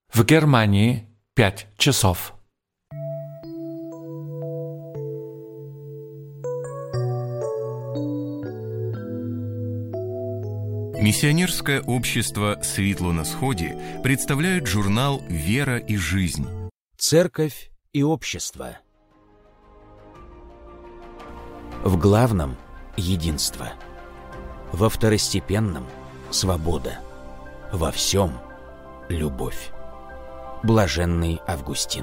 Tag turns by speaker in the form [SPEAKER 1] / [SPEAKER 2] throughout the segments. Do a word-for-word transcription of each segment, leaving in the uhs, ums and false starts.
[SPEAKER 1] В Германии пять часов.
[SPEAKER 2] Миссионерское общество «Светло на сходе» представляет журнал «Вера и жизнь».
[SPEAKER 3] Церковь и общество. В главном – единство. Во второстепенном – свобода. Во всем – любовь. Блаженный Августин.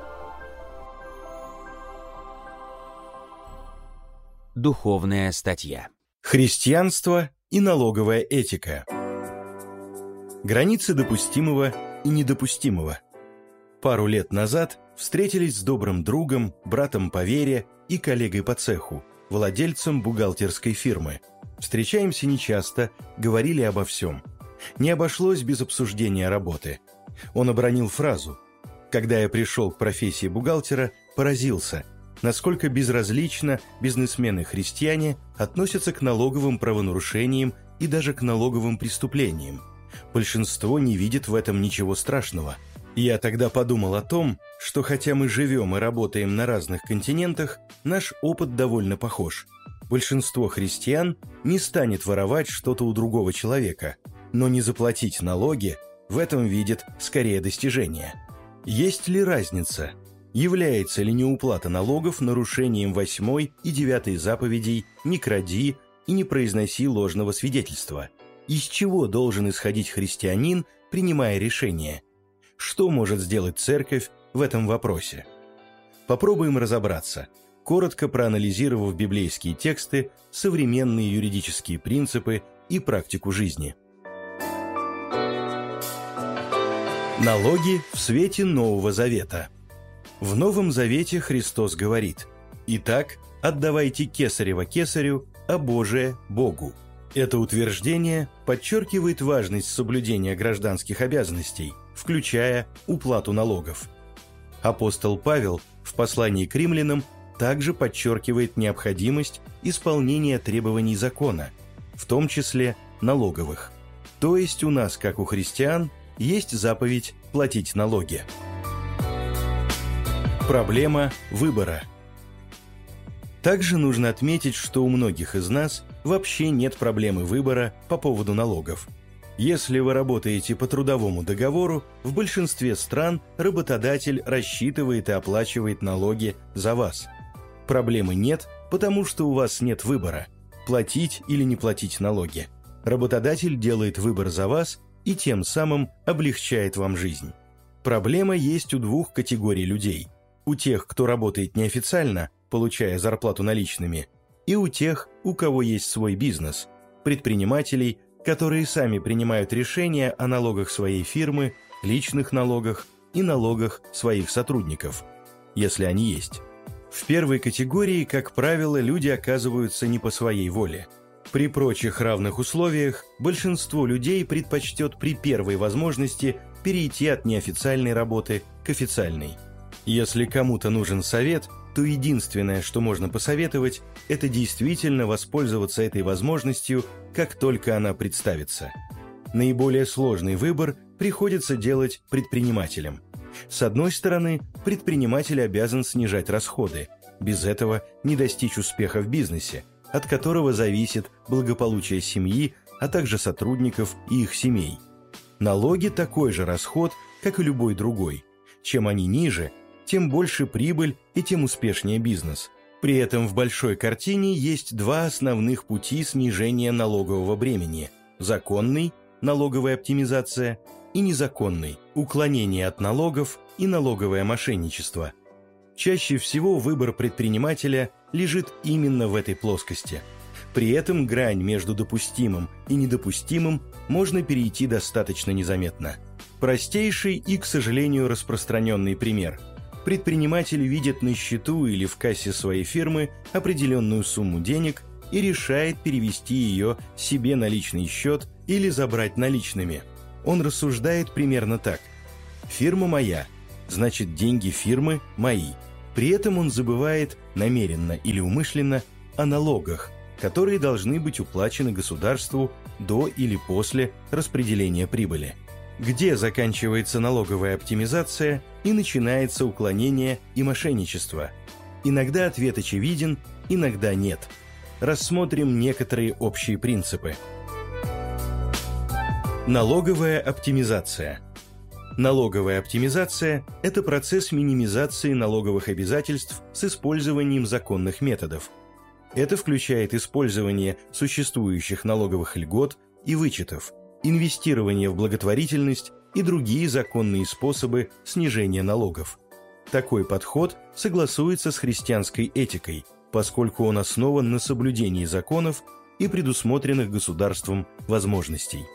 [SPEAKER 3] Духовная статья.
[SPEAKER 4] Христианство и налоговая этика. Границы допустимого и недопустимого. Пару лет назад встретились с добрым другом, братом по вере и коллегой по цеху, владельцем бухгалтерской фирмы. Встречаемся нечасто, говорили обо всем. Не обошлось без обсуждения работы. Он обронил фразу: «Когда я пришел к профессии бухгалтера, поразился, насколько безразлично бизнесмены-христиане относятся к налоговым правонарушениям и даже к налоговым преступлениям. Большинство не видит в этом ничего страшного». Я тогда подумал о том, что хотя мы живем и работаем на разных континентах, наш опыт довольно похож. Большинство христиан не станет воровать что-то у другого человека, но не заплатить налоги в этом видит скорее достижение. Есть ли разница? Является ли неуплата налогов нарушением восьмой и девятой заповедей «Не кради» и «Не произноси ложного свидетельства»? Из чего должен исходить христианин, принимая решение? Что может сделать церковь в этом вопросе? Попробуем разобраться, коротко проанализировав библейские тексты, современные юридические принципы и практику жизни. Налоги в свете Нового Завета. В Новом Завете Христос говорит: «Итак, отдавайте кесарево кесарю, а Божие – Богу». Это утверждение подчеркивает важность соблюдения гражданских обязанностей, включая уплату налогов. Апостол Павел в послании к римлянам также подчеркивает необходимость исполнения требований закона, в том числе налоговых. То есть у нас, как у христиан, есть заповедь платить налоги. Проблема выбора. Также нужно отметить, что у многих из нас вообще нет проблемы выбора по поводу налогов. Если вы работаете по трудовому договору, в большинстве стран работодатель рассчитывает и оплачивает налоги за вас. Проблемы нет, потому что у вас нет выбора – платить или не платить налоги. Работодатель делает выбор за вас и тем самым облегчает вам жизнь. Проблема есть у двух категорий людей. У тех, кто работает неофициально, получая зарплату наличными, и у тех, у кого есть свой бизнес, предпринимателей, которые сами принимают решения о налогах своей фирмы, личных налогах и налогах своих сотрудников, если они есть. В первой категории, как правило, люди оказываются не по своей воле. При прочих равных условиях большинство людей предпочтет при первой возможности перейти от неофициальной работы к официальной. Если кому-то нужен совет, то единственное, что можно посоветовать, это действительно воспользоваться этой возможностью, как только она представится. Наиболее сложный выбор приходится делать предпринимателям. С одной стороны, предприниматель обязан снижать расходы. Без этого не достичь успеха в бизнесе, от которого зависит благополучие семьи, а также сотрудников и их семей. Налоги – такой же расход, как и любой другой. Чем они ниже, тем больше прибыль и тем успешнее бизнес. При этом в большой картине есть два основных пути снижения налогового бремени – законный – налоговая оптимизация и незаконный – уклонение от налогов и налоговое мошенничество. Чаще всего выбор предпринимателя лежит именно в этой плоскости. При этом грань между допустимым и недопустимым можно перейти достаточно незаметно. Простейший и, к сожалению, распространенный пример. Предприниматель видит на счету или в кассе своей фирмы определенную сумму денег и решает перевести ее себе на личный счет или забрать наличными. Он рассуждает примерно так: «Фирма моя, значит, деньги фирмы мои». При этом он забывает, намеренно или умышленно, о налогах, которые должны быть уплачены государству до или после распределения прибыли. Где заканчивается налоговая оптимизация и начинается уклонение и мошенничество? Иногда ответ очевиден, иногда нет. Рассмотрим некоторые общие принципы. Налоговая оптимизация. Налоговая оптимизация – это процесс минимизации налоговых обязательств с использованием законных методов. Это включает использование существующих налоговых льгот и вычетов, инвестирование в благотворительность и другие законные способы снижения налогов. Такой подход согласуется с христианской этикой, поскольку он основан на соблюдении законов и предусмотренных государством возможностей.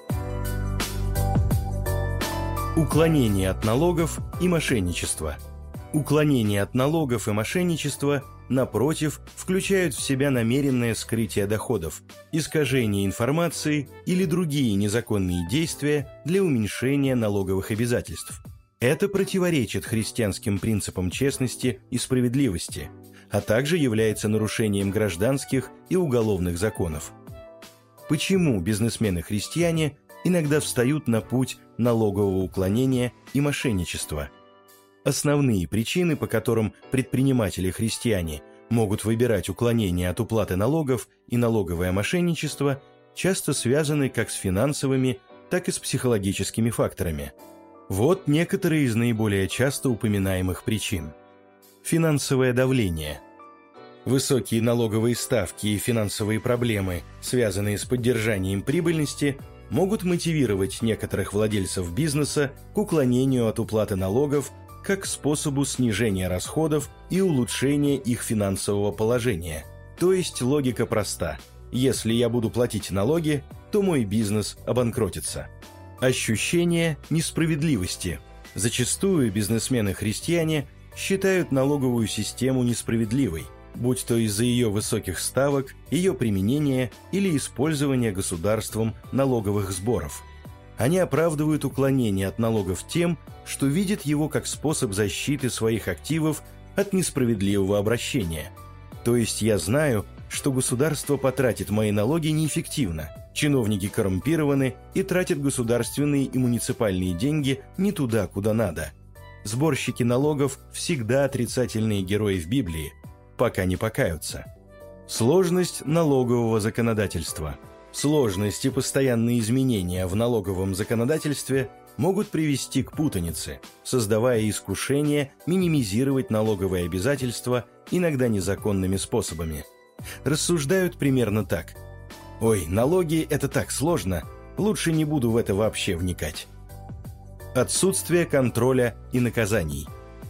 [SPEAKER 4] Уклонение от налогов и мошенничество. Уклонение от налогов и мошенничество, напротив, включают в себя намеренное скрытие доходов, искажение информации или другие незаконные действия для уменьшения налоговых обязательств. Это противоречит христианским принципам честности и справедливости, а также является нарушением гражданских и уголовных законов. Почему бизнесмены-христиане иногда встают на путь налогового уклонения и мошенничества? Основные причины, по которым предприниматели-христиане могут выбирать уклонение от уплаты налогов и налоговое мошенничество, часто связаны как с финансовыми, так и с психологическими факторами. Вот некоторые из наиболее часто упоминаемых причин. Финансовое давление. Высокие налоговые ставки и финансовые проблемы, связанные с поддержанием прибыльности, могут мотивировать некоторых владельцев бизнеса к уклонению от уплаты налогов как к способу снижения расходов и улучшения их финансового положения. То есть логика проста. Если я буду платить налоги, то мой бизнес обанкротится. Ощущение несправедливости. Зачастую бизнесмены-христиане считают налоговую систему несправедливой, будь то из-за ее высоких ставок, ее применения или использования государством налоговых сборов. Они оправдывают уклонение от налогов тем, что видят его как способ защиты своих активов от несправедливого обращения. То есть я знаю, что государство потратит мои налоги неэффективно, чиновники коррумпированы и тратят государственные и муниципальные деньги не туда, куда надо. Сборщики налогов всегда отрицательные герои в Библии, пока не покаются. Сложность налогового законодательства. Сложность и постоянные изменения в налоговом законодательстве могут привести к путанице, создавая искушение минимизировать налоговые обязательства иногда незаконными способами. Рассуждают примерно так: «Ой, налоги – это так сложно, лучше не буду в это вообще вникать». Отсутствие контроля и наказаний.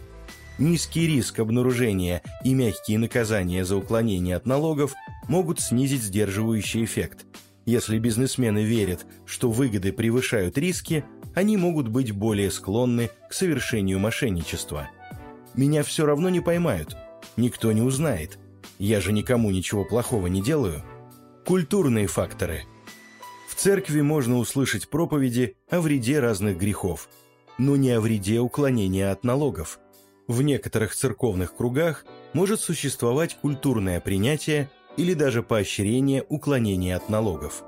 [SPEAKER 4] Низкий риск обнаружения и мягкие наказания за уклонение от налогов могут снизить сдерживающий эффект. Если бизнесмены верят, что выгоды превышают риски, они могут быть более склонны к совершению мошенничества. «Меня все равно не поймают, никто не узнает, я же никому ничего плохого не делаю». Культурные факторы. В церкви можно услышать проповеди о вреде разных грехов, но не о вреде уклонения от налогов. В некоторых церковных кругах может существовать культурное принятие или даже поощрение уклонения от налогов.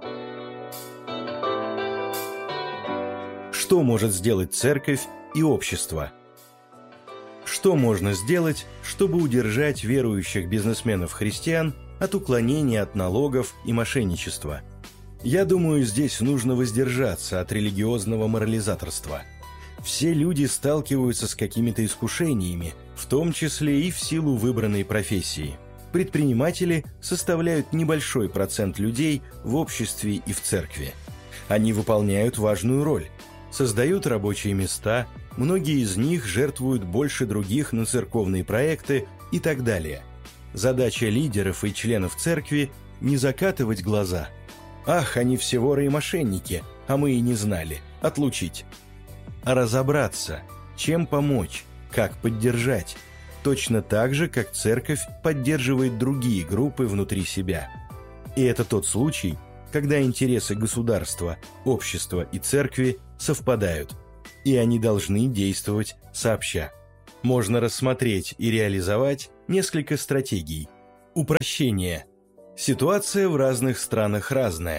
[SPEAKER 4] Что может сделать церковь и общество? Что можно сделать, чтобы удержать верующих бизнесменов-христиан от уклонения от налогов и мошенничества? Я думаю, здесь нужно воздержаться от религиозного морализаторства. Все люди сталкиваются с какими-то искушениями, в том числе и в силу выбранной профессии. Предприниматели составляют небольшой процент людей в обществе и в церкви. Они выполняют важную роль, создают рабочие места, многие из них жертвуют больше других на церковные проекты и так далее. Задача лидеров и членов церкви – не закатывать глаза. «Ах, они все воры и мошенники, а мы и не знали. Отлучить». А разобраться, чем помочь, как поддержать, точно так же, как церковь поддерживает другие группы внутри себя. И это тот случай, когда интересы государства, общества и церкви совпадают, и они должны действовать сообща. Можно рассмотреть и реализовать несколько стратегий. Упрощение. Ситуация в разных странах разная.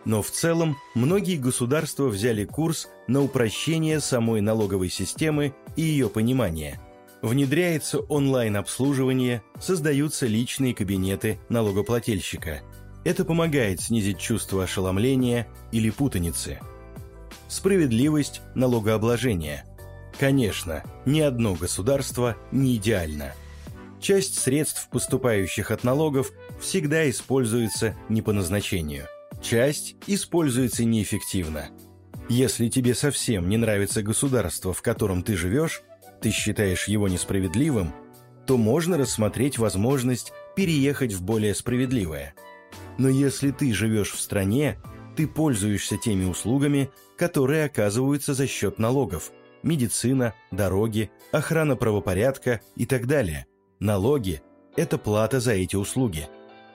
[SPEAKER 4] Но в целом многие государства взяли курс на упрощение самой налоговой системы и ее понимания. Внедряется онлайн-обслуживание, создаются личные кабинеты налогоплательщика. Это помогает снизить чувство ошеломления или путаницы. Справедливость налогообложения. Конечно, ни одно государство не идеально. Часть средств, поступающих от налогов, всегда используется не по назначению. Часть используется неэффективно. Если тебе совсем не нравится государство, в котором ты живешь, ты считаешь его несправедливым, то можно рассмотреть возможность переехать в более справедливое. Но если ты живешь в стране, ты пользуешься теми услугами, которые оказываются за счет налогов: медицина, дороги, охрана правопорядка и так далее. Налоги – это плата за эти услуги.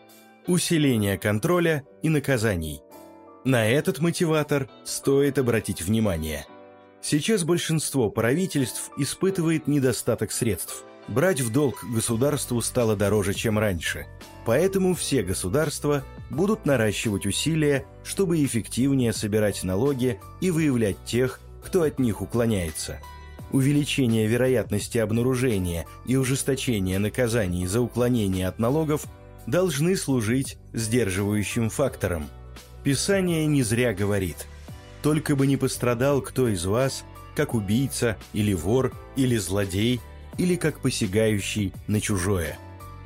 [SPEAKER 4] Усиление контроля и наказаний. На этот мотиватор стоит обратить внимание. Сейчас большинство правительств испытывает недостаток средств. Брать в долг государству стало дороже, чем раньше. Поэтому все государства будут наращивать усилия, чтобы эффективнее собирать налоги и выявлять тех, кто от них уклоняется. Увеличение вероятности обнаружения и ужесточение наказаний за уклонение от налогов должны служить сдерживающим фактором. Писание не зря говорит: «Только бы не пострадал кто из вас, как убийца, или вор, или злодей, или как посягающий на чужое».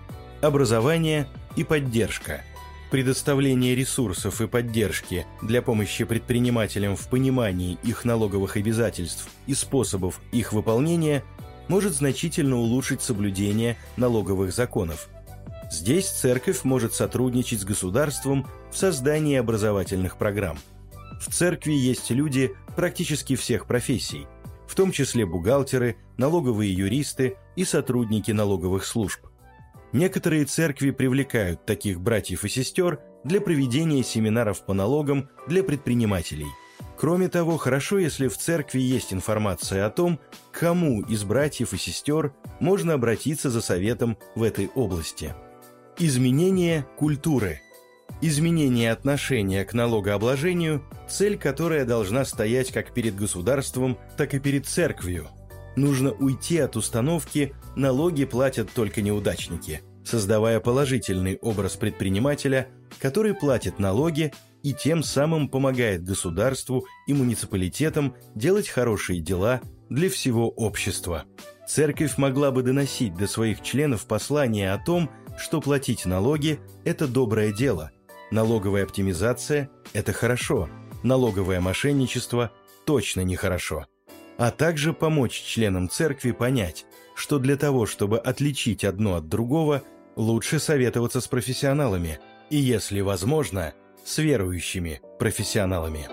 [SPEAKER 4] Образование и поддержка. Предоставление ресурсов и поддержки для помощи предпринимателям в понимании их налоговых обязательств и способов их выполнения может значительно улучшить соблюдение налоговых законов. Здесь церковь может сотрудничать с государством в создании образовательных программ. В церкви есть люди практически всех профессий, в том числе бухгалтеры, налоговые юристы и сотрудники налоговых служб. Некоторые церкви привлекают таких братьев и сестер для проведения семинаров по налогам для предпринимателей. Кроме того, хорошо, если в церкви есть информация о том, к кому из братьев и сестер можно обратиться за советом в этой области. Изменение культуры. Изменение отношения к налогообложению – цель, которая должна стоять как перед государством, так и перед церковью. Нужно уйти от установки «налоги платят только неудачники», создавая положительный образ предпринимателя, который платит налоги и тем самым помогает государству и муниципалитетам делать хорошие дела для всего общества. Церковь могла бы доносить до своих членов послание о том, что платить налоги – это доброе дело, налоговая оптимизация – это хорошо, налоговое мошенничество – точно нехорошо. А также помочь членам церкви понять, что для того, чтобы отличить одно от другого, лучше советоваться с профессионалами и, если возможно, с верующими профессионалами.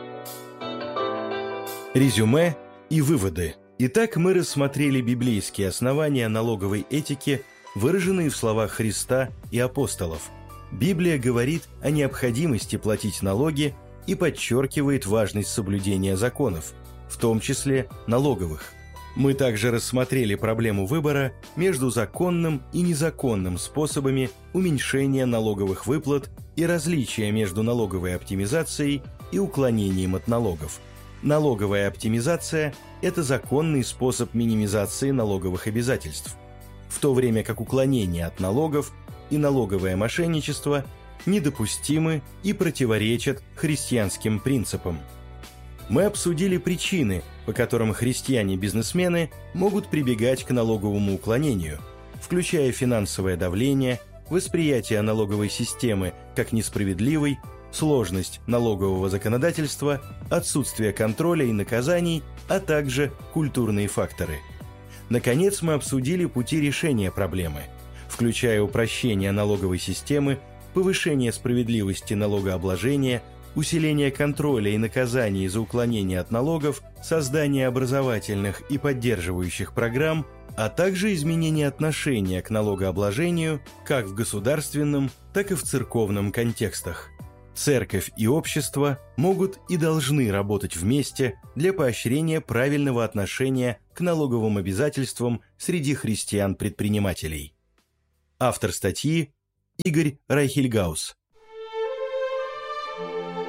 [SPEAKER 4] Резюме и выводы. Итак, мы рассмотрели библейские основания налоговой этики, выраженные в словах Христа и апостолов. Библия говорит о необходимости платить налоги и подчеркивает важность соблюдения законов, в том числе налоговых. Мы также рассмотрели проблему выбора между законным и незаконным способами уменьшения налоговых выплат и различия между налоговой оптимизацией и уклонением от налогов. Налоговая оптимизация – это законный способ минимизации налоговых обязательств, в то время как уклонение от налогов и налоговое мошенничество недопустимы и противоречат христианским принципам. Мы обсудили причины, по которым христиане-бизнесмены могут прибегать к налоговому уклонению, включая финансовое давление, восприятие налоговой системы как несправедливой, сложность налогового законодательства, отсутствие контроля и наказаний, а также культурные факторы. Наконец, мы обсудили пути решения проблемы, включая упрощение налоговой системы, повышение справедливости налогообложения, усиление контроля и наказаний за уклонение от налогов, создание образовательных и поддерживающих программ, а также изменение отношения к налогообложению как в государственном, так и в церковном контекстах. Церковь и общество могут и должны работать вместе для поощрения правильного отношения к налоговым обязательствам среди христиан-предпринимателей. Автор статьи Игорь Райхельгаус.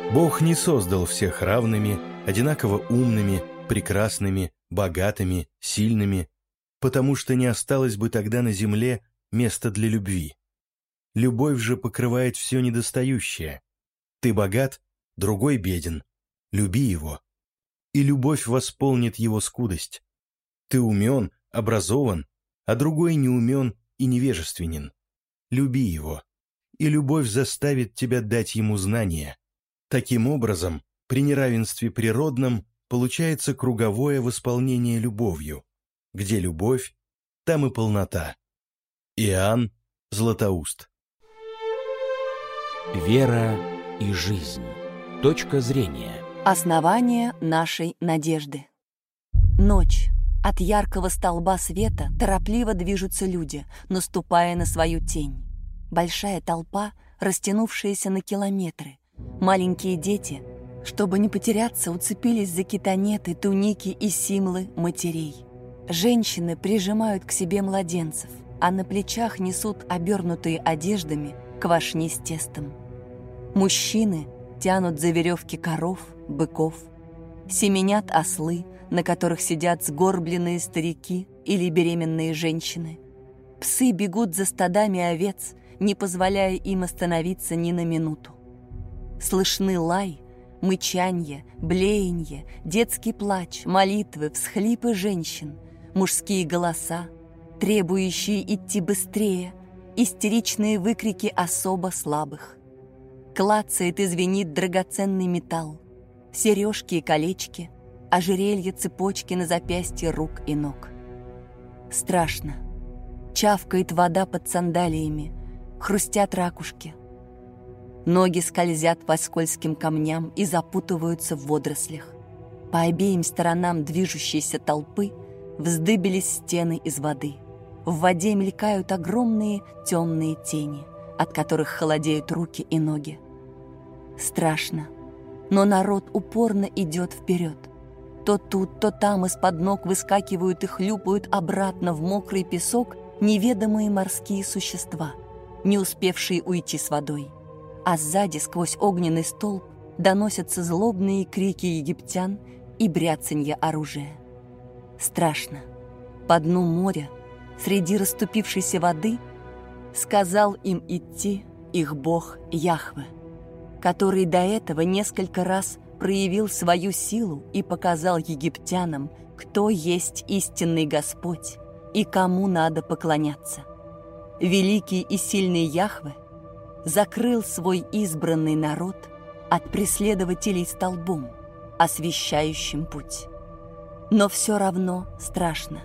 [SPEAKER 4] Бог не создал всех равными, одинаково умными, прекрасными, богатыми, сильными, потому что не осталось бы тогда на земле места для любви. Любовь же покрывает все недостающее. Ты богат, другой беден. Люби его. И любовь восполнит его скудость. Ты умен, образован, а другой не умен и невежественен. Люби его. И любовь заставит тебя дать ему знания. Таким образом, при неравенстве природном получается круговое восполнение любовью. Где любовь, там и полнота. Иоанн Златоуст.
[SPEAKER 3] Вера и жизнь. Точка зрения.
[SPEAKER 5] Основание нашей надежды. Ночь. От яркого столба света торопливо движутся люди, наступая на свою тень. Большая толпа, растянувшаяся на километры. Маленькие дети, чтобы не потеряться, уцепились за китанеты, туники и симлы матерей. Женщины прижимают к себе младенцев, а на плечах несут обернутые одеждами квашни с тестом. Мужчины тянут за веревки коров, быков. Семенят ослы, на которых сидят сгорбленные старики или беременные женщины. Псы бегут за стадами овец, не позволяя им остановиться ни на минуту. Слышны лай, мычанье, блеянье, детский плач, молитвы, всхлипы женщин, мужские голоса, требующие идти быстрее, истеричные выкрики особо слабых. Клацает и звенит драгоценный металл, сережки и колечки, ожерелья, цепочки на запястье рук и ног. Страшно. Чавкает вода под сандалиями, хрустят ракушки. Ноги скользят по скользким камням и запутываются в водорослях. По обеим сторонам движущейся толпы вздыбились стены из воды. В воде мелькают огромные темные тени, от которых холодеют руки и ноги. Страшно, но народ упорно идет вперед. То тут, то там из-под ног выскакивают и хлюпают обратно в мокрый песок неведомые морские существа, не успевшие уйти с водой. А сзади, сквозь огненный столб, доносятся злобные крики египтян и бряцанье оружия. Страшно. По дну моря, среди расступившейся воды, сказал им идти их бог Яхве, который до этого несколько раз проявил свою силу и показал египтянам, кто есть истинный Господь и кому надо поклоняться. Великий и сильный Яхве закрыл свой избранный народ от преследователей столбом, освещающим путь. Но все равно страшно.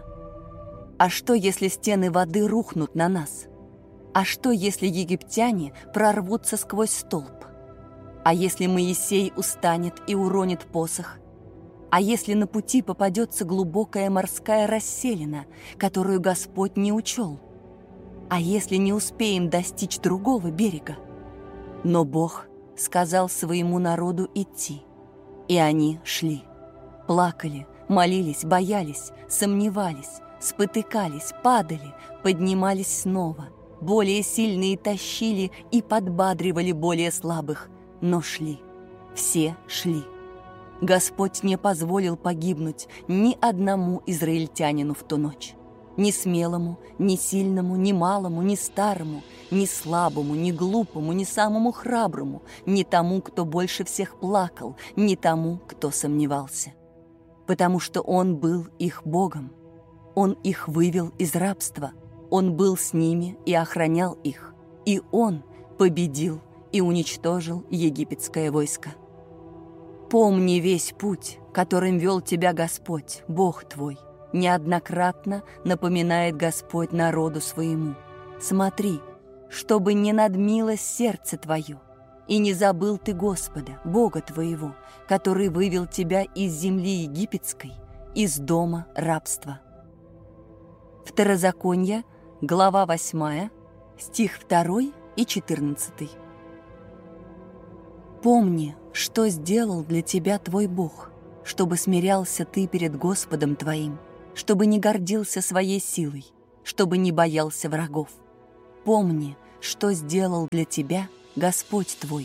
[SPEAKER 5] А что, если стены воды рухнут на нас? А что, если египтяне прорвутся сквозь столб? А если Моисей устанет и уронит посох? А если на пути попадется глубокая морская расселина, которую Господь не учел? А если не успеем достичь другого берега? Но Бог сказал своему народу идти, и они шли. Плакали, молились, боялись, сомневались, спотыкались, падали, поднимались снова. Более сильные тащили и подбадривали более слабых, но шли. Все шли. Господь не позволил погибнуть ни одному израильтянину в ту ночь. Ни смелому, ни сильному, ни малому, ни старому, ни слабому, ни глупому, ни самому храброму, ни тому, кто больше всех плакал, ни тому, кто сомневался. Потому что Он был их Богом. Он их вывел из рабства. Он был с ними и охранял их. И Он победил и уничтожил египетское войско. Помни весь путь, которым вел тебя Господь, Бог твой. Неоднократно напоминает Господь народу своему. Смотри, чтобы не надмилось сердце твое, и не забыл ты Господа, Бога твоего, который вывел тебя из земли египетской, из дома рабства. Второзаконие, глава восьмая, стих второй и четырнадцатый. Помни, что сделал для тебя твой Бог, чтобы смирялся ты перед Господом твоим, чтобы не гордился своей силой, чтобы не боялся врагов. Помни, что сделал для тебя Господь твой,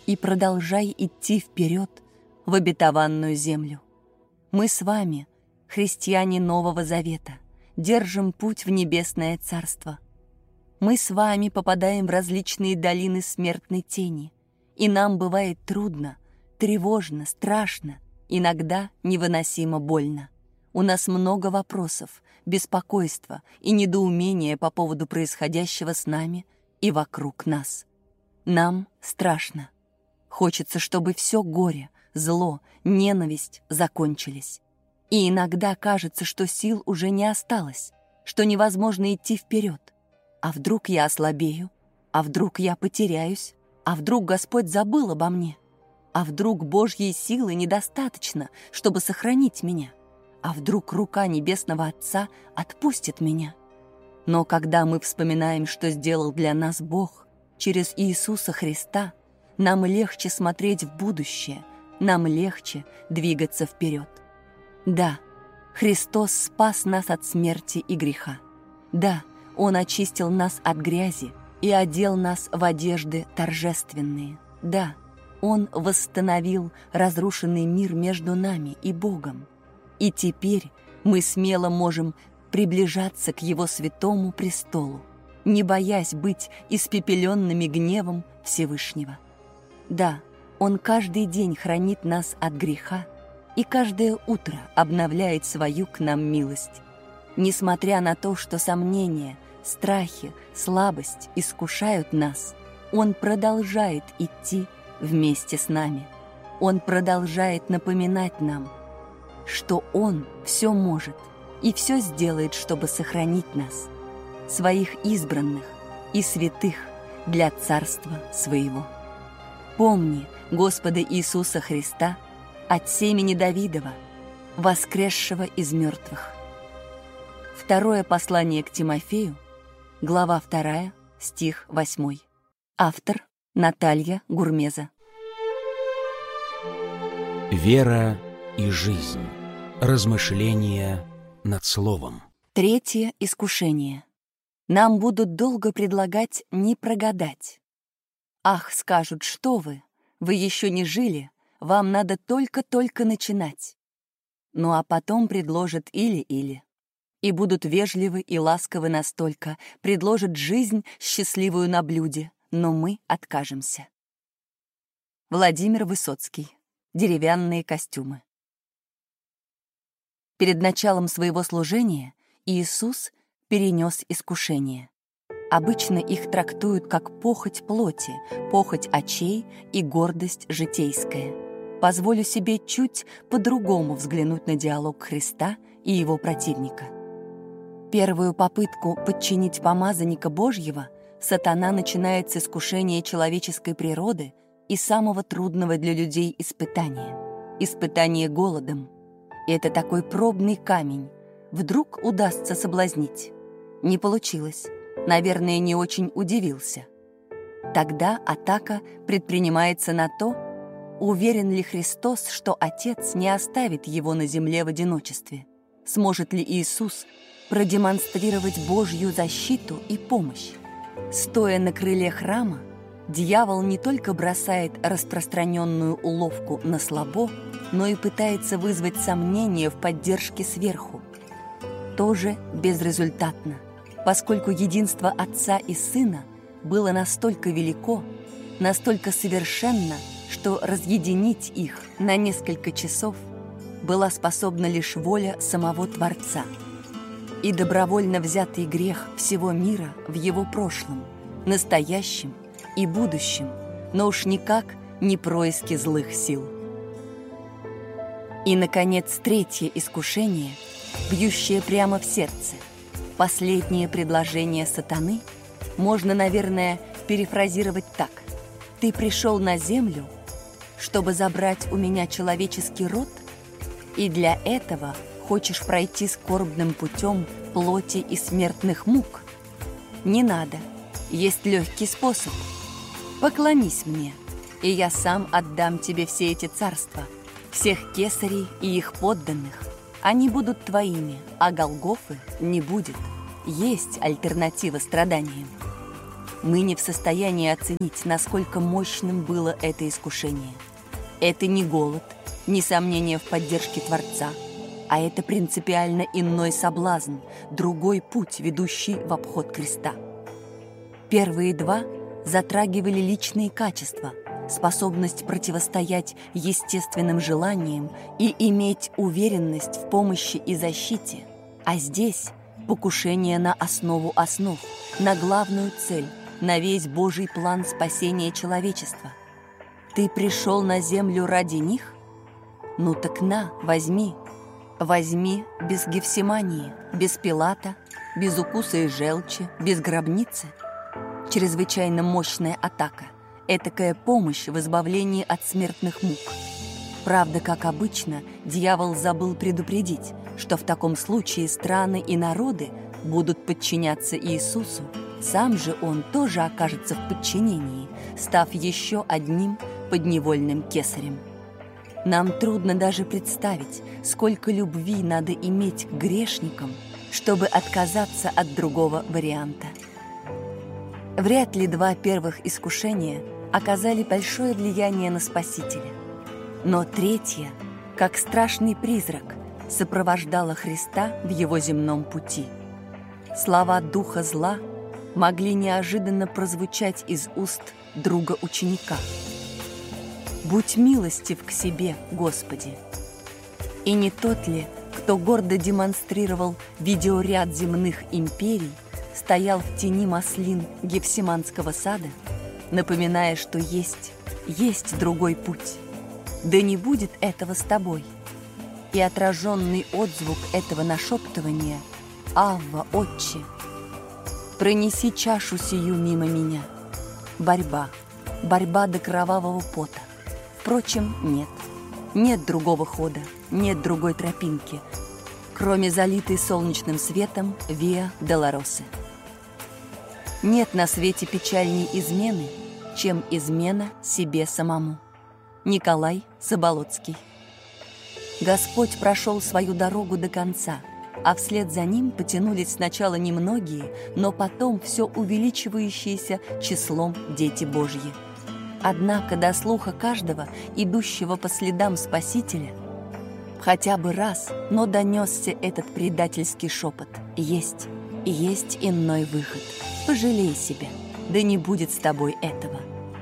[SPEAKER 5] и продолжай идти вперед в обетованную землю. Мы с вами, христиане Нового Завета, держим путь в небесное царство. Мы с вами попадаем в различные долины смертной тени, и нам бывает трудно, тревожно, страшно, иногда невыносимо больно. У нас много вопросов, беспокойства и недоумения по поводу происходящего с нами и вокруг нас. Нам страшно. Хочется, чтобы все горе, зло, ненависть закончились. И иногда кажется, что сил уже не осталось, что невозможно идти вперед. А вдруг я ослабею? А вдруг я потеряюсь? А вдруг Господь забыл обо мне? А вдруг Божьей силы недостаточно, чтобы сохранить меня? А вдруг рука Небесного Отца отпустит меня? Но когда мы вспоминаем, что сделал для нас Бог через Иисуса Христа, нам легче смотреть в будущее, нам легче двигаться вперед. Да, Христос спас нас от смерти и греха. Да, Он очистил нас от грязи и одел нас в одежды торжественные. Да, Он восстановил разрушенный мир между нами и Богом. И теперь мы смело можем приближаться к Его святому престолу, не боясь быть испепеленными гневом Всевышнего. Да, Он каждый день хранит нас от греха и каждое утро обновляет свою к нам милость. Несмотря на то, что сомнения, страхи, слабость искушают нас, Он продолжает идти вместе с нами. Он продолжает напоминать нам, что Он все может и все сделает, чтобы сохранить нас, своих избранных и святых, для Царства Своего. Помни Господа Иисуса Христа от семени Давидова, воскресшего из мертвых. Второе послание к Тимофею, глава вторая, стих восьмой. Автор Наталья Гурмеза.
[SPEAKER 3] Вера и жизнь. Размышления над словом.
[SPEAKER 5] Третье искушение. Нам будут долго предлагать не прогадать. Ах, скажут, что вы, вы еще не жили, вам надо только-только начинать. Ну а потом предложат или-или. И будут вежливы и ласковы настолько, предложат жизнь счастливую на блюде, но мы откажемся. Владимир Высоцкий. Деревянные костюмы. Перед началом своего служения Иисус перенес искушение. Обычно их трактуют как похоть плоти, похоть очей и гордость житейская. Позволю себе чуть по-другому взглянуть на диалог Христа и его противника. Первую попытку подчинить помазанника Божьего сатана начинает с искушения человеческой природы и самого трудного для людей испытания — испытание голодом. И это такой пробный камень. Вдруг удастся соблазнить. Не получилось. Наверное, не очень удивился. Тогда атака предпринимается на то, уверен ли Христос, что Отец не оставит его на земле в одиночестве. Сможет ли Иисус продемонстрировать Божью защиту и помощь? Стоя на крыле храма, дьявол не только бросает распространенную уловку на слабо, но и пытается вызвать сомнения в поддержке сверху. Тоже безрезультатно, поскольку единство Отца и Сына было настолько велико, настолько совершенно, что разъединить их на несколько часов была способна лишь воля самого Творца и добровольно взятый грех всего мира в его прошлом, настоящем и будущем, но уж никак не происки злых сил. И, наконец, третье искушение, бьющее прямо в сердце. Последнее предложение сатаны можно, наверное, перефразировать так. «Ты пришел на землю, чтобы забрать у меня человеческий род, и для этого хочешь пройти скорбным путем плоти и смертных мук? Не надо, есть легкий способ. Поклонись мне, и я сам отдам тебе все эти царства, всех кесарей и их подданных. Они будут твоими, а Голгофы не будет. Есть альтернатива страданиям». мы не в состоянии оценить, насколько мощным было это искушение. Это не голод, не сомнение в поддержке Творца, а это принципиально иной соблазн, другой путь, ведущий в обход креста. Первые два затрагивали личные качества, способность противостоять естественным желаниям и иметь уверенность в помощи и защите, а здесь покушение на основу основ, на главную цель, на весь Божий план спасения человечества. Ты пришел на землю ради них? Ну так на, возьми. Возьми без Гефсимании, без Пилата, без укуса и желчи, без гробницы. Чрезвычайно мощная атака, этакая помощь в избавлении от смертных мук. Правда, как обычно, дьявол забыл предупредить, что в таком случае страны и народы будут подчиняться Иисусу. Сам же он тоже окажется в подчинении, став еще одним подневольным кесарем. Нам трудно даже представить, сколько любви надо иметь к грешникам, чтобы отказаться от другого варианта. Вряд ли два первых искушения оказали большое влияние на Спасителя. Но третье, как страшный призрак, сопровождало Христа в его земном пути. Слова духа зла могли неожиданно прозвучать из уст друга ученика. «Будь милостив к себе, Господи!» И не тот ли, кто гордо демонстрировал видеоряд земных империй, стоял в тени маслин Гефсиманского сада, напоминая, что есть, есть другой путь. Да не будет этого с тобой. И отраженный отзвук этого нашептывания «Авва, Отче!» «Пронеси чашу сию мимо меня». Борьба, борьба до кровавого пота. Впрочем, нет. Нет другого хода, нет другой тропинки, кроме залитой солнечным светом Виа Долоросы. Нет на свете печальней измены, чем измена себе самому. Николай Заболоцкий. Господь прошел свою дорогу до конца, а вслед за ним потянулись сначала немногие, но потом все увеличивающиеся числом дети Божьи. Однако до слуха каждого, идущего по следам Спасителя, хотя бы раз, но донесся этот предательский шепот: «Есть, есть иной выход. Пожалей себя, да не будет с тобой этого».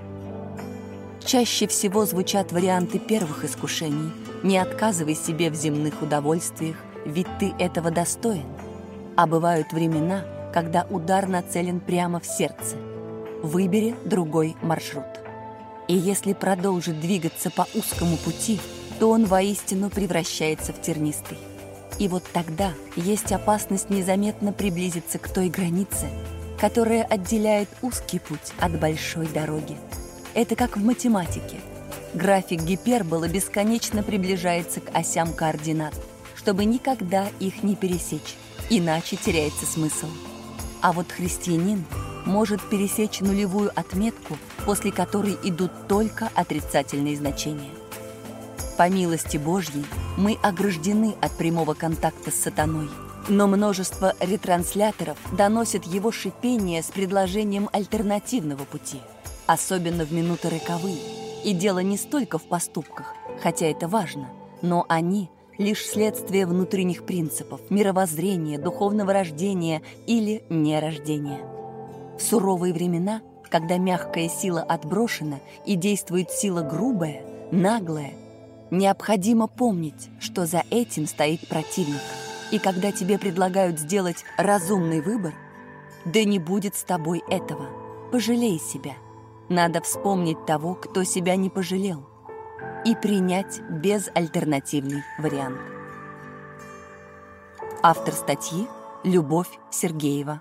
[SPEAKER 5] Чаще всего звучат варианты первых искушений: «Не отказывай себе в земных удовольствиях, ведь ты этого достоин». А бывают времена, когда удар нацелен прямо в сердце. Выбери другой маршрут. И если продолжит двигаться по узкому пути, то он воистину превращается в тернистый. И вот тогда есть опасность незаметно приблизиться к той границе, которая отделяет узкий путь от большой дороги. Это как в математике. График гиперболы бесконечно приближается к осям координат, чтобы никогда их не пересечь, иначе теряется смысл. А вот христианин может пересечь нулевую отметку, после которой идут только отрицательные значения. По милости Божьей мы ограждены от прямого контакта с сатаной, но множество ретрансляторов доносят его шипение с предложением альтернативного пути, особенно в минуты роковые. И дело не столько в поступках, хотя это важно, но они лишь следствие внутренних принципов, мировоззрения, духовного рождения или нерождения. В суровые времена, когда мягкая сила отброшена и действует сила грубая, наглая, необходимо помнить, что за этим стоит противник. И когда тебе предлагают сделать разумный выбор, да не будет с тобой этого. Пожалей себя. Надо вспомнить того, кто себя не пожалел, и принять безальтернативный вариант. Автор статьи Любовь Сергеева.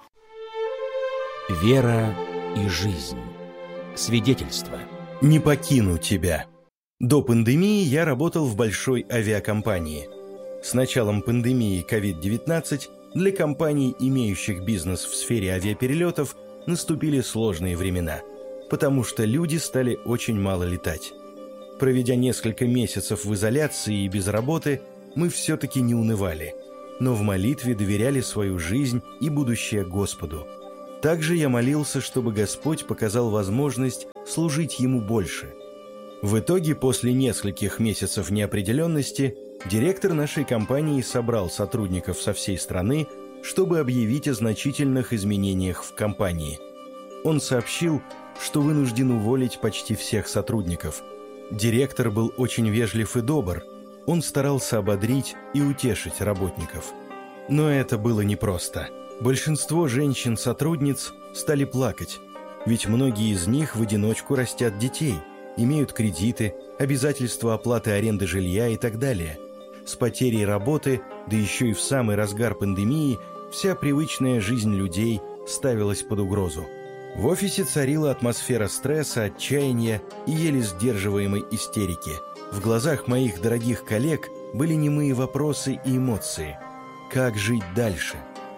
[SPEAKER 3] Вера и жизнь. Свидетельство.
[SPEAKER 4] Не покину тебя. До пандемии я работал в большой авиакомпании. С началом пандемии ковид девятнадцать для компаний, имеющих бизнес в сфере авиаперелетов, наступили сложные времена, потому что люди стали очень мало летать. Проведя несколько месяцев в изоляции и без работы, мы все-таки не унывали, но в молитве доверяли свою жизнь и будущее Господу. Также я молился, чтобы Господь показал возможность служить Ему больше. В итоге, после нескольких месяцев неопределенности, директор нашей компании собрал сотрудников со всей страны, чтобы объявить о значительных изменениях в компании. Он сообщил, что вынужден уволить почти всех сотрудников. Директор был очень вежлив и добр. Он старался ободрить и утешить работников. Но это было непросто. Большинство женщин-сотрудниц стали плакать, ведь многие из них в одиночку растят детей, имеют кредиты, обязательства оплаты аренды жилья и так далее. С потерей работы, да еще и в самый разгар пандемии, вся привычная жизнь людей ставилась под угрозу. В офисе царила атмосфера стресса, отчаяния и еле сдерживаемой истерики. В глазах моих дорогих коллег были немые вопросы и эмоции. Как жить дальше?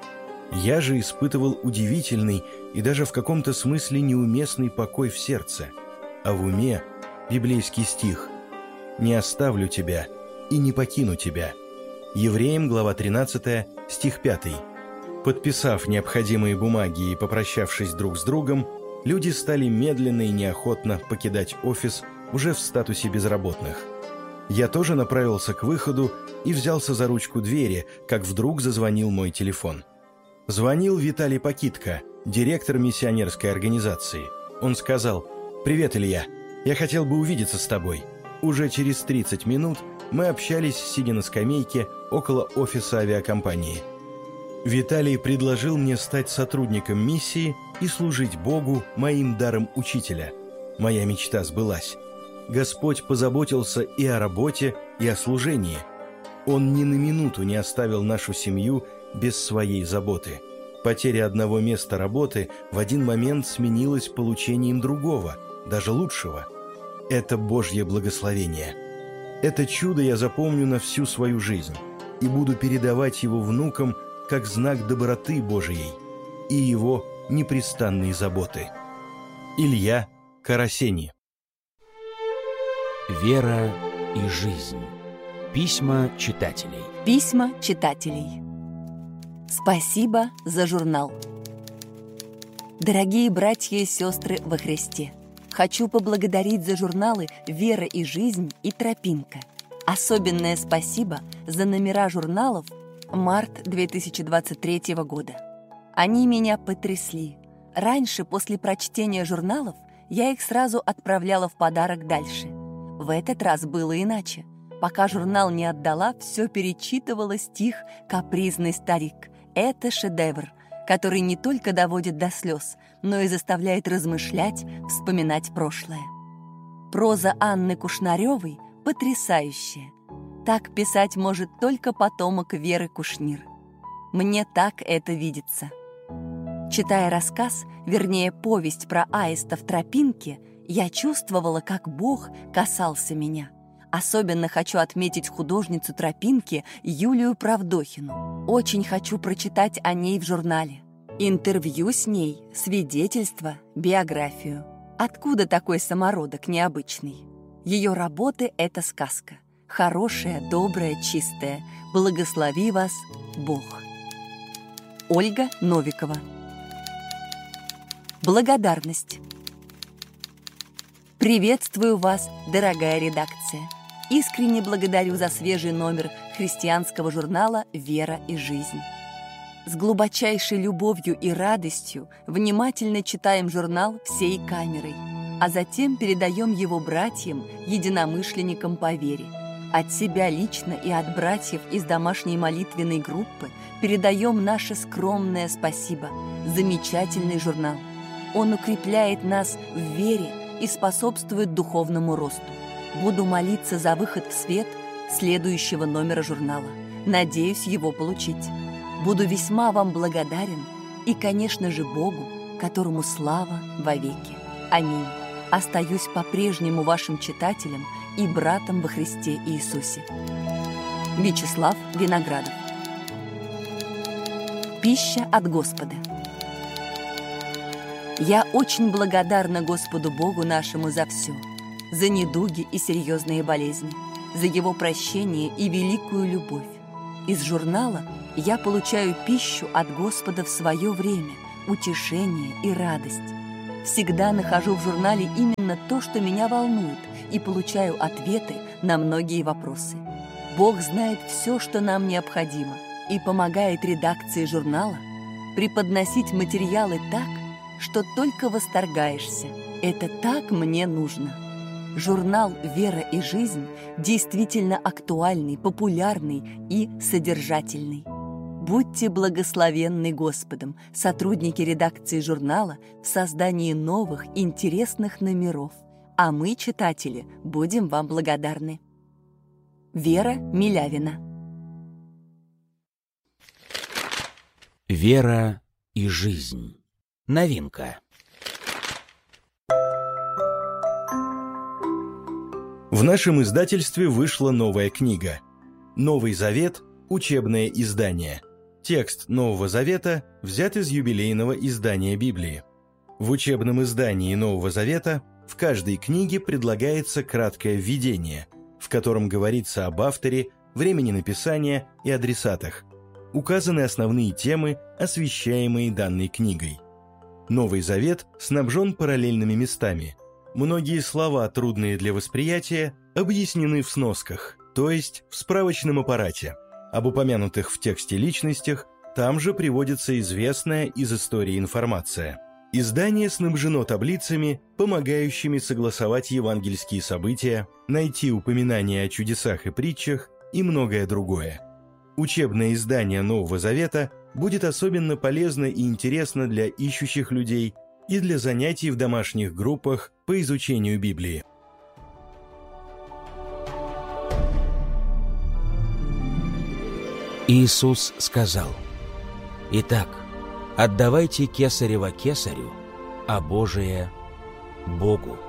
[SPEAKER 4] Я же испытывал удивительный и даже в каком-то смысле неуместный покой в сердце, а в уме библейский стих «Не оставлю тебя и не покину тебя». Евреям, глава тринадцатая, стих пятый. Подписав необходимые бумаги и попрощавшись друг с другом, люди стали медленно и неохотно покидать офис уже в статусе безработных. Я тоже направился к выходу и взялся за ручку двери, как вдруг зазвонил мой телефон. Звонил Виталий Пакитко, директор миссионерской организации. Он сказал: «Привет, Илья, я хотел бы увидеться с тобой». Уже через тридцать минут мы общались, сидя на скамейке около офиса авиакомпании. Виталий предложил мне стать сотрудником миссии и служить Богу моим даром учителя. Моя мечта сбылась. Господь позаботился и о работе, и о служении. Он ни на минуту не оставил нашу семью без своей заботы. Потеря одного места работы в один момент сменилась получением другого, даже лучшего. Это Божье благословение. Это чудо я запомню на всю свою жизнь и буду передавать его внукам как знак доброты Божией и его непрестанной заботы. Илья Карасени.
[SPEAKER 3] Вера и жизнь. Письма читателей.
[SPEAKER 5] Письма читателей. Спасибо за журнал. Дорогие братья и сестры во Христе, хочу поблагодарить за журналы «Вера и жизнь» и «Тропинка». Особенное спасибо за номера журналов март две тысячи двадцать третьего года. Они меня потрясли. Раньше, после прочтения журналов, я их сразу отправляла в подарок дальше. В этот раз было иначе. Пока журнал не отдала, все перечитывала стих «Капризный старик». Это шедевр, который не только доводит до слез, но и заставляет размышлять, вспоминать прошлое. Проза Анны Кушнаревой потрясающая. Так писать может только потомок Веры Кушнир. Мне так это видится. Читая рассказ, вернее, повесть про аиста в тропинке, я чувствовала, как Бог касался меня. Особенно хочу отметить художницу тропинки Юлию Правдохину. Очень хочу прочитать о ней в журнале. Интервью с ней, свидетельство, биографию. Откуда такой самородок необычный? Ее работы — это сказка. Хорошая, добрая, чистая. Благослови вас, Бог. Ольга Новикова. Благодарность. Приветствую вас, дорогая редакция. Искренне благодарю за свежий номер христианского журнала «Вера и жизнь». С глубочайшей любовью и радостью внимательно читаем журнал всей камерой, а затем передаем его братьям, единомышленникам по вере. От себя лично и от братьев из домашней молитвенной группы передаем наше скромное спасибо. Замечательный журнал. Он укрепляет нас в вере и способствует духовному росту. Буду молиться за выход в свет следующего номера журнала. Надеюсь его получить. Буду весьма вам благодарен и, конечно же, Богу, которому слава вовеки. Аминь. Остаюсь по-прежнему вашим читателем и братом во Христе Иисусе. Вячеслав Виноградов. Пища от Господа. Я очень благодарна Господу Богу нашему за все, за недуги и серьезные болезни, за Его прощение и великую любовь. Из журнала я получаю пищу от Господа в свое время, утешение и радость. Всегда нахожу в журнале именно то, что меня волнует, и получаю ответы на многие вопросы. Бог знает все, что нам необходимо, и помогает редакции журнала преподносить материалы так, что только восторгаешься. Это так мне нужно. Журнал «Вера и жизнь» действительно актуальный, популярный и содержательный. Будьте благословенны Господом, сотрудники редакции журнала, в создании новых интересных номеров. А мы, читатели, будем вам благодарны. Вера Милявина.
[SPEAKER 3] Вера и жизнь. Новинка.
[SPEAKER 4] В нашем издательстве вышла новая книга «Новый Завет. Учебное издание». Текст Нового Завета взят из юбилейного издания Библии. В учебном издании Нового Завета в каждой книге предлагается краткое введение, в котором говорится об авторе, времени написания и адресатах. Указаны основные темы, освещаемые данной книгой. Новый Завет снабжен параллельными местами. Многие слова, трудные для восприятия, объяснены в сносках, то есть в справочном аппарате. Об упомянутых в тексте личностях там же приводится известная из истории информация. Издание снабжено таблицами, помогающими согласовать евангельские события, найти упоминания о чудесах и притчах и многое другое. Учебное издание Нового Завета будет особенно полезно и интересно для ищущих людей и для занятий в домашних группах по изучению Библии.
[SPEAKER 3] Иисус сказал: «Итак, отдавайте кесарево кесарю, а Божие – Богу».